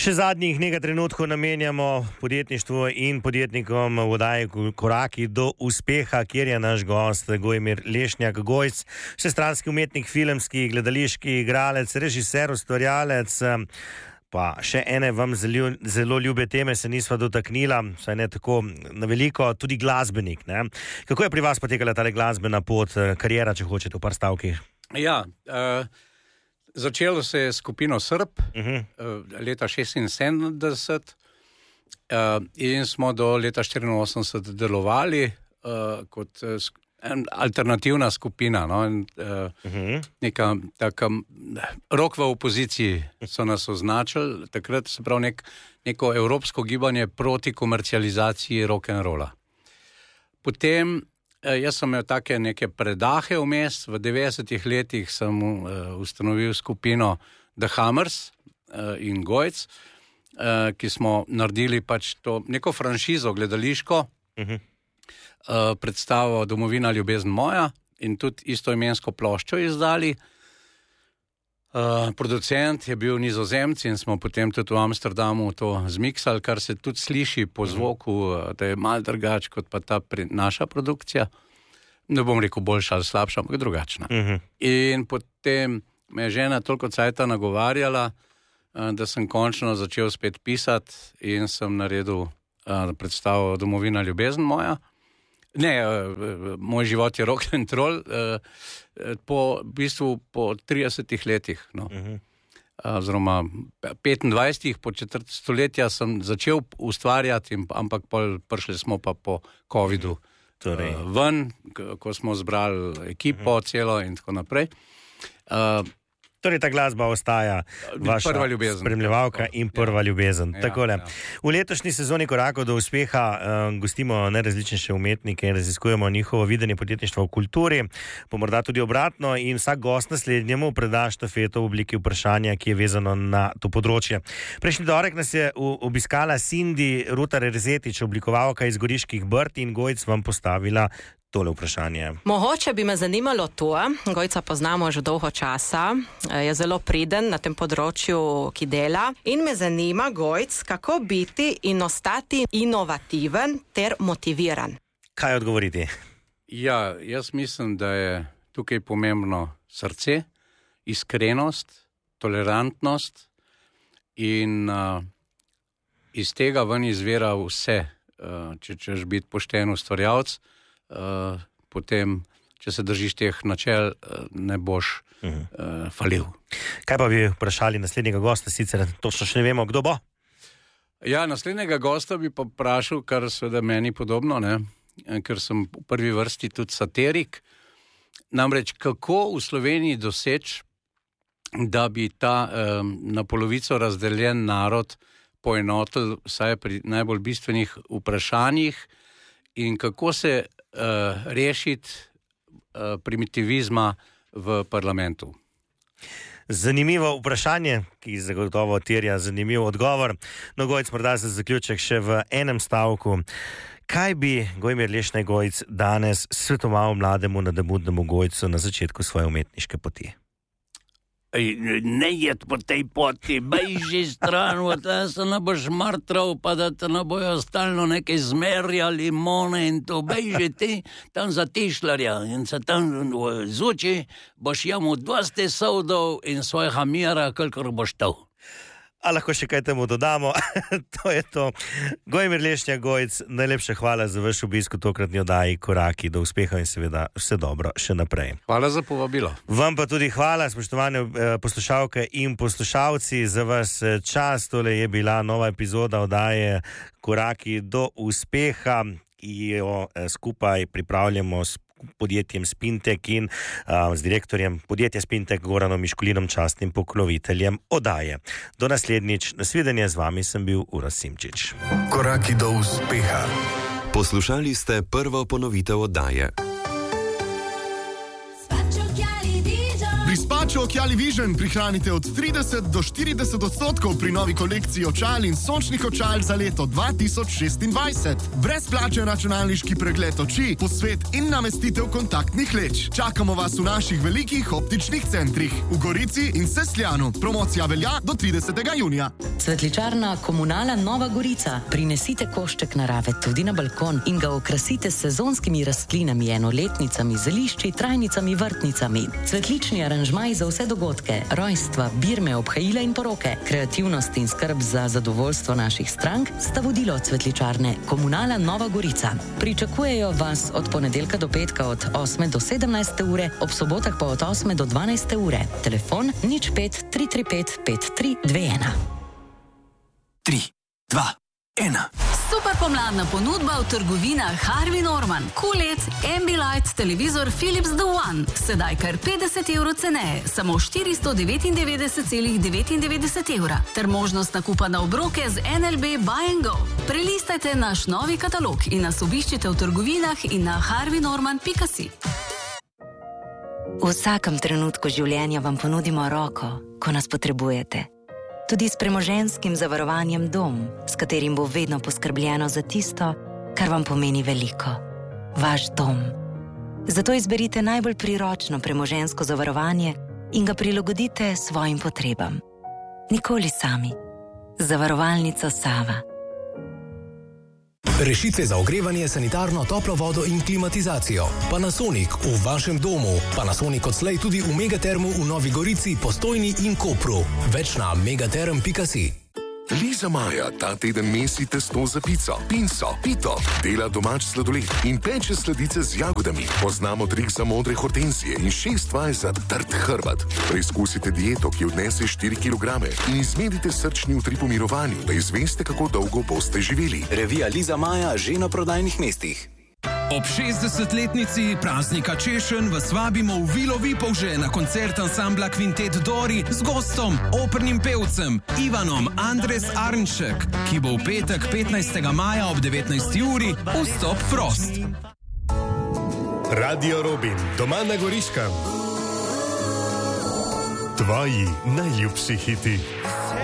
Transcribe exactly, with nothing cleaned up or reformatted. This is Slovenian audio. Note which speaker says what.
Speaker 1: Še zadnjih nekaj trenutkov namenjamo podjetništvu in podjetnikom v oddaji Koraki do uspeha, kjer je naš gost Gojmir Lešnjak Gojc, vsestranski umetnik, filmski, gledališki igralec, režiser, ustvarjalec. Pa še ene vam zelo, zelo ljube teme se nisva dotaknila, saj ne tako na veliko, tudi glasbenik. Ne? Kako je pri vas potekala ta glasbena pot, karijera, če hočete, v par stavkih?
Speaker 2: Ja, uh... Začelo se je skupino Srb uh-huh. leta šestinsedemdeset uh, in smo do leta štiriinosemdeset delovali uh, kot uh, alternativna skupina. No? In, uh, uh-huh. Neka taka rock v opoziciji so nas označili, takrat se pravi nek, neko evropsko gibanje proti komercializaciji rock'n'rolla. Potem jaz sem imel take neke predahe vmes, v devetdesetih letih sem uh, ustanovil skupino The Hammers uh, in Gojc, uh, ki smo naredili pač to neko franšizo gledališko, uh-huh. uh, predstavo Domovina, ljubezen moja in tudi istoimensko ploščo izdali. Uh, producent je bil Nizozemec in smo potem tudi v Amsterdamu to zmiksali, kar se tudi sliši po zvoku, uh, da je malo drugač kot pa ta pri, naša produkcija. Ne bom rekel boljša ali slabša, ampak drugačna. Uh-huh. In potem me je žena toliko cajta nagovarjala, uh, da sem končno začel spet pisati in sem naredil uh, predstavo Domovina, ljubezen moja. Ne, uh, moj život je rock and roll, uh, po, v bistvu po tridesetih letih, no. Uh-huh. uh, oziroma petindvajsetih, po četrt stoletja sem začel ustvarjati, in, ampak pol prišli smo pa po covidu torej. uh, ven, k- ko smo zbrali ekipo uh-huh. celo in tako naprej. Uh,
Speaker 1: Torej, ta glasba ostaja vaša spremljevalka in prva ljubezen.
Speaker 2: Ja,
Speaker 1: Takole.
Speaker 2: ja.
Speaker 1: V letošnji sezoni Korakov do uspeha uh, gostimo najrazličnejše umetnike in raziskujemo njihovo videnje podjetništva v kulturi, pa morda tudi obratno, in vsak gost naslednjemu preda štafeto v obliki vprašanja, ki je vezano na to področje. Prejšnji torek nas je u- obiskala Cindy Rutar-Erzetič, oblikovalka iz Goriških Brd, in Gojc vam postavila tole vprašanje.
Speaker 3: Mogoče bi me zanimalo to, Gojca poznamo že dolgo časa, je zelo priden na tem področju, ki dela, in me zanima, Gojc, kako biti in ostati inovativen ter motiviran.
Speaker 1: Kaj odgovoriti?
Speaker 2: Ja, jaz mislim, da je tukaj pomembno srce, iskrenost, tolerantnost in uh, iz tega ven izvira vse. Uh, če češ biti pošten ustvarjalec, uh, potem, če se držiš teh načel, uh, ne boš uh, falil.
Speaker 1: Kaj pa bi vprašali naslednjega gosta, sicer točno še ne vemo, kdo bo?
Speaker 2: Ja, naslednjega gosta bi pa vprašal, kar seveda meni podobno, ne? Ker sem v prvi vrsti tudi satirik. Namreč, kako v Sloveniji doseči, da bi ta um, na polovico razdeljen narod poenotil vsaj pri najbolj bistvenih vprašanjih in kako se uh, rešiti uh, primitivizma v parlamentu.
Speaker 1: Zanimivo vprašanje, ki zagotovo terja zanimiv odgovor. No, Gojc, morda za zaključek še v enem stavku. Kaj bi Gojmir Lešnjak Gojc danes svetoval mlademu nadobudnemu Gojcu na začetku svoje umetniške poti?
Speaker 4: Ej, ne jed po tej poti, bejži stran, da se ne boš martral, pa da te ne bojo stalno nekaj zmerjali, limone in to, bejži ti tam za tišlarja in se tam zuči, boš jamu dvajset soldov in svojega mira, kolikor boš to.
Speaker 1: A lahko še kaj temu dodamo? To je to. Gojmir Lešnjak Gojc, najlepša hvala za vaš obisk v tokratni oddaji Koraki do uspeha in seveda vse dobro še naprej.
Speaker 2: Hvala za povabilo.
Speaker 1: Vam pa tudi hvala, spoštovane eh, poslušalke in poslušalci, za vas čas. Tole je bila nova epizoda oddaje Koraki do uspeha, ki jo eh, skupaj pripravljamo s podjetjem Spintek in uh, z direktorjem podjetja Spintek Goranom Miškulinom, častnim pokroviteljem oddaje. Do naslednjič, nasvidenje, z vami sem bil Uroš Simčič.
Speaker 5: Koraki do uspeha.
Speaker 6: Poslušali ste prvo ponovitev oddaje.
Speaker 7: Pri Spačo Okiali Vision prihranite od trideset do štirideset odstotkov pri novi kolekciji očal in sončnih očal za leto dva tisoč šestindvajset. Brezplačen računalniški pregled oči, posvet in namestitev kontaktnih leč. Čakamo vas v naših velikih optičnih centrih v Gorici in Sesljanu. Promocija velja do tridesetega junija.
Speaker 8: Cvetličarna Komunala Nova Gorica. Prinesite košček narave tudi na balkon in ga okrasite s sezonskimi rastlinami, enoletnicami, zelišči, trajnicami, vrtnicami. Cvetlični aranžmaj za vse dogodke, rojstva, birme, obhajila in poroke, kreativnost in skrb za zadovoljstvo naših strank sta vodilo cvetličarne Komunala Nova Gorica. Pričakujejo vas od ponedeljka do petka od osme do sedemnajste ure, ob sobotah pa od osme do dvanajste ure. Telefon nič pet tri tri pet pet tri dve ena.
Speaker 9: tri, dva, ena.
Speaker 10: Super pomladna ponudba v trgovinah Harvey Norman. Kulec, Ambilight, televizor Philips The One. Sedaj kar petdeset evrov ceneje, samo štiristo devetindevetdeset celih devetindevetdeset evra. Ter možnost nakupa na obroke z N L B Buy and Go. Prelistajte naš novi katalog in nas obiščite v trgovinah in na harvey norman pika si.
Speaker 11: V vsakem trenutku življenja vam ponudimo roko, ko nas potrebujete. Tudi s premoženjskim zavarovanjem Dom, s katerim bo vedno poskrbljeno za tisto, kar vam pomeni veliko. Vaš dom. Zato izberite najbolj priročno premoženjsko zavarovanje in ga prilagodite svojim potrebam. Nikoli sami. Zavarovalnica Sava.
Speaker 12: Rešitve za ogrevanje, sanitarno, toplo vodo in klimatizacijo. Panasonic v vašem domu. Panasonic odslej tudi v Megatermu v Novi Gorici, Postojni in Kopru. Več na megaterm pika si.
Speaker 5: Liza Maja ta teden mesi testo za pico, pinco, pito, dela domač sladoled in peče sladice z jagodami. Poznamo trik za modre hortenzije in šest vaj za trd hrbet. Preizkusite dieto, ki odnese štiri kilograme in izmerite srčni utrip v mirovanju, da izveste, kako dolgo boste živeli.
Speaker 13: Revija Liza Maja že na prodajnih mestih.
Speaker 14: Ob šestdesetletnici praznika Češenj vas vabimo v Vilo Vipolže na koncert ansambla Kvintet Dori z gostom, opernim pevcem Ivanom Andres Arnšek, ki bo v petek petnajstega maja ob devetnajsti uri. Vstop prost.
Speaker 15: Radio Robin, doma na Goriškem. Tvoji najljubši hiti.